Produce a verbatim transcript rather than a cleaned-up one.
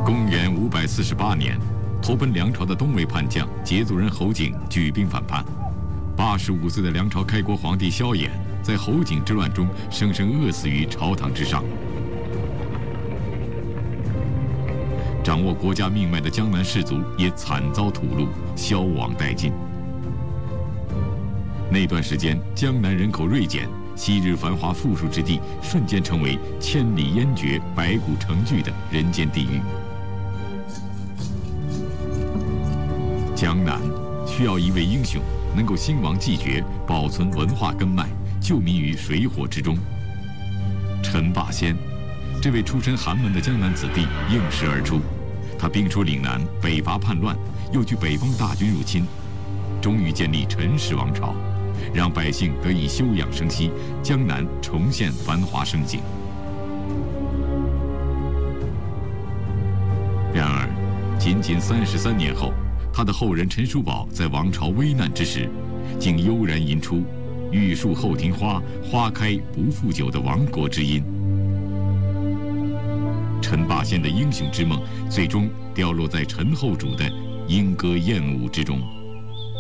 公元五百四十八年，投奔梁朝的东魏叛将羯族人侯景举兵反叛。八十五岁的梁朝开国皇帝萧衍在侯景之乱中生生饿死于朝堂之上。掌握国家命脉的江南士族也惨遭屠戮，消亡殆尽。那段时间，江南人口锐减，昔日繁华富庶之地瞬间成为千里烟绝、百骨成聚的人间地狱。江南需要一位英雄，能够兴亡继绝，保存文化根脉，救民于水火之中。陈霸先，这位出身寒门的江南子弟应时而出，他兵出岭南，北伐叛乱，又据北方大军入侵，终于建立陈氏王朝，让百姓得以休养生息，江南重现繁华盛景。然而，仅仅三十三年后，他的后人陈叔宝在王朝危难之时，竟悠然吟出“玉树后庭花，花开不复久”的亡国之音。陈霸先的英雄之梦，最终掉落在陈后主的莺歌燕舞之中。